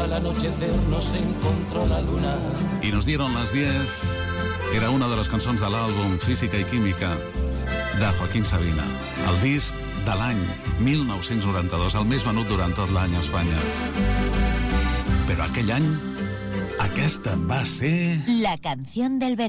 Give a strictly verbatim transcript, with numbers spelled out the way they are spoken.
al anochecer nos encontró la luna. Y nos dieron las diez. Era una de les cançons de l'àlbum Física i Química de Joaquín Sabina, el disc de l'any mil nou-cents noranta-dos, el més venut durant tot l'any a Espanya. Però aquell any, aquesta va ser... La canción del verano.